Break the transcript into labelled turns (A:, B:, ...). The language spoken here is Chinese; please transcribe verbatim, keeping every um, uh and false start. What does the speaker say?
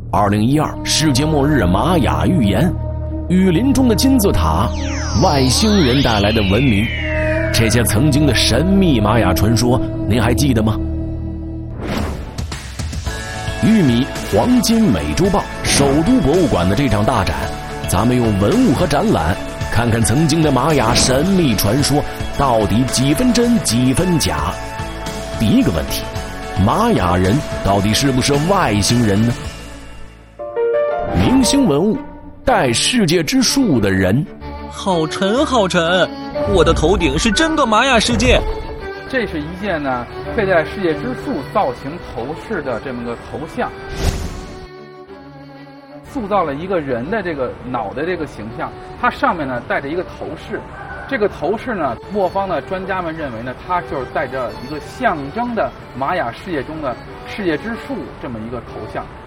A: 二零一二世界末日玛雅预言，雨林中的金字塔，外星人带来的文明，这些曾经的神秘玛雅传说，您还记得吗？玉米黄金美洲豹首都博物馆的这场大展，咱们用文物和展览看看曾经的玛雅神秘传说到底几分真几分假。第一个问题，玛雅人到底是不是外星人呢？明星文物，带世界之树的人，
B: 好沉好沉，我的头顶是真个玛雅世界。
C: 这是一件呢佩戴世界之树造型头饰的这么个头像，塑造了一个人的这个脑袋这个形象，它上面呢带着一个头饰，这个头饰呢，莫方的专家们认为呢，它就是带着一个象征的玛雅世界中的世界之树这么一个头像。